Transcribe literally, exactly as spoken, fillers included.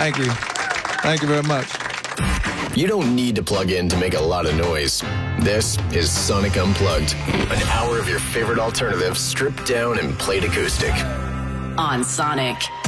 Thank you. Thank you very much. You don't need to plug in to make a lot of noise. This is Sonic Unplugged, an hour of your favorite alternatives stripped down and played acoustic. On Sonic.